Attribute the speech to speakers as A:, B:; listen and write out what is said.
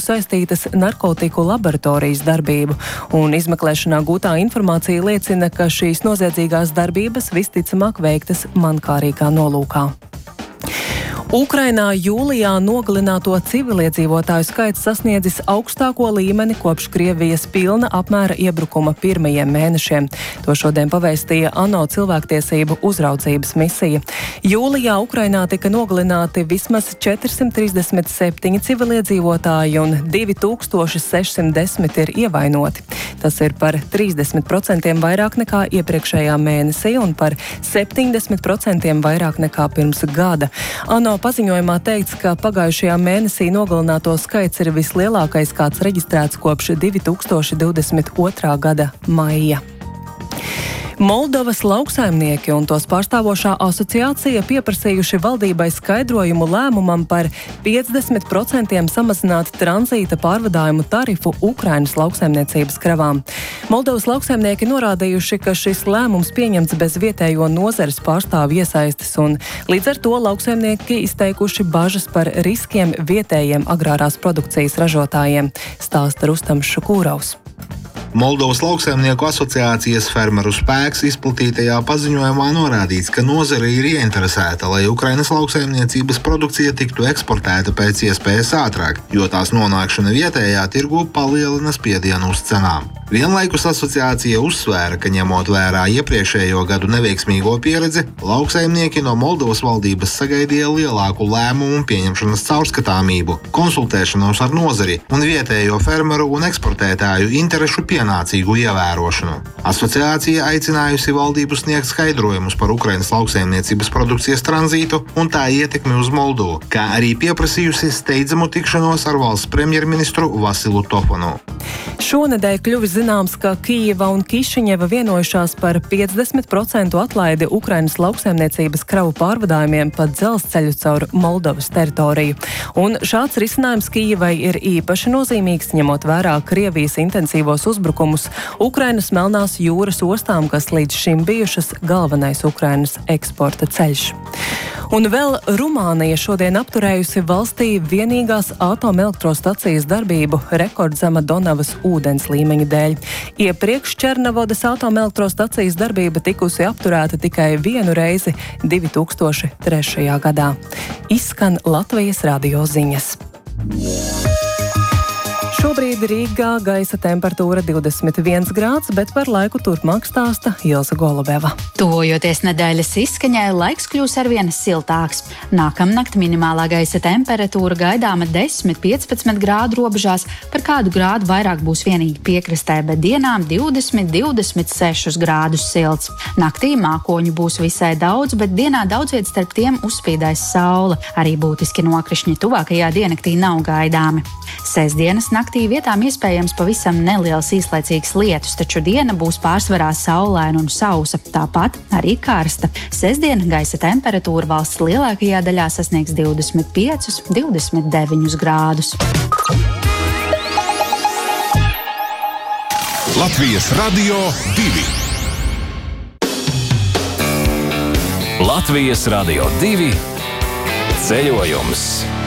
A: saistītas narkotiku laboratorijas darbību, un izmeklēšanā gūtā informācija liecina, ka šīs noziedzīgās darbības visticamāk veiktas mankārīgā nolūkā. Ukrainā jūlijā nogalināto civiliedzīvotāju skaits sasniedzis augstāko līmeni kopš Krievijas pilna apmēra iebrukuma pirmajiem mēnešiem. To šodien pavēstīja ANO cilvēktiesību uzraudzības misija. Jūlijā Ukrainā tika nogalināti vismaz 437 civiliedzīvotāji un 2610 ir ievainoti. Tas ir par 30% vairāk nekā iepriekšējā mēnesī un par 70% vairāk nekā pirms gada. ANO paziņojumā teikts, ka pagājušajā mēnesī nogalināto skaits ir vislielākais, kāds reģistrēts kopš 2022. gada maija. Moldovas lauksaimnieki un tos pārstāvošā asociācija pieprasījuši valdībai skaidrojumu lēmumam par 50% samazināt tranzīta pārvadājumu tarifu Ukrainas lauksaimniecības kravām. Moldovas lauksaimnieki norādījuši, ka šis lēmums pieņemts bez vietējo nozares pārstāvju iesaistes, un līdz ar to lauksaimnieki izteikuši bažas par riskiem vietējiem agrārās produkcijas ražotājiem, stāsta Rustams Šukūraus.
B: Moldovas lauksaimnieku asociācijas Fermeru spēks izplatītajā paziņojumā norādīts, ka nozare ir ieinteresēta, lai Ukrainas lauksaimniecības produkcija tiktu eksportēta pēc iespējas ātrāk, jo tās nonākšana vietējā tirgū palielina spiedienu uz cenām. Vienlaikus asociācija uzsvēra, ka ņemot vērā iepriekšējo gadu neveiksmīgo pieredzi, lauksaimnieki no Moldovas valdības sagaidīja lielāku lēmumu pieņemšanas caurskatāmību, konsultēšanos ar nozari un vietējo fermeru un eksportētāju interešu pienācīgu ievērošanu. Asociācija aicinājusi valdību sniegt skaidrojumus par Ukrainas lauksaimniecības produkcijas tranzītu un tā ietekmi uz Moldovu, kā arī pieprasījusi steidzamu tikšanos ar valsts premjerministru Vasilu Tofanu.
A: Šonedēļ kļuvis zināms, ka Kijeva un Kišiņeva vienojušās par 50% atlaidi Ukrainas lauksaimniecības kravu pārvadājumiem pa dzelzceļu caur Moldovas teritoriju. Un šāds risinājums Kijevai ir īpaši nozīmīgs, ņemot vērā Krievijas intensīvos uzbrukumus Ukrainas Melnās jūras ostām, kas līdz šim bijušas galvenais Ukrainas eksporta ceļš. Un vēl Rumānija šodien apturējusi valstī vienīgās atomelektrostacijas darbību rekordzema Donavas ūdens līmeņa dēļ. Iepriekš Černavodas atomelektrostacijas darbība tikusi apturēta tikai vienu reizi 2003. gadā. Izskan Latvijas radio ziņas. Šobrīd Rīgā gaisa temperatūra 21 grāds, bet par laiku turpmāk stāsta Ilza Golubeva.
C: Tuvojoties nedēļas izskaņai, laiks kļūs arvien siltāks. Nākamnakt minimālā gaisa temperatūra gaidāma 10–15 grādu robežās, par kādu grādu vairāk būs vienīgi piekrastē, bet dienām 20–26 grādus silts. Naktī mākoņu būs visai daudz, bet dienā daudz viet starp tiem uzspīdēs saule. Arī būtiski nokrišņi tuvākajā diennaktī nav gaidāmi. Sestdienas naktī vietām iespējams pavisam neliels īslaicīgs lietus, taču diena būs pārsvarā saulaina un sausa, tāpat arī karsta. Sestdien gaisa temperatūra valsts lielākajā daļā sasniegs 25–29 grādus.
D: Latvijas Radio 2. Latvijas Radio 2 ceļojums.